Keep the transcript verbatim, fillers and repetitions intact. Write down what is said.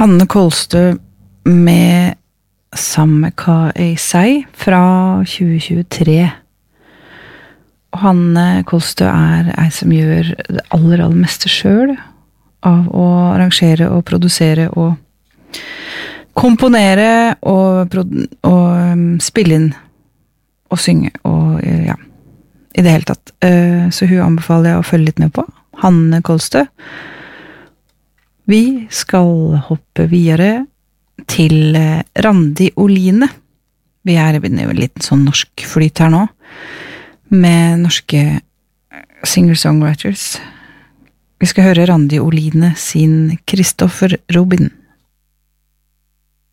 Hanne Kolstø med Samme hva jeg sier fra tjue tjuetre. Og Hanne Kolstø er ei som gjør det aller, aller meste selv av å arrangere og produsere og komponere og, og um, spille inn og synge og ja, i det hele tatt. Uh, så hun anbefaler jeg å følge litt med på. Hanne Kolstø. Vi skal hoppe videre til Randi Oline. Vi er i en liten sånn norsk flyt her nå, med norske singer-songwriters. Vi skal høre Randi Oline sin Kristoffer Robin.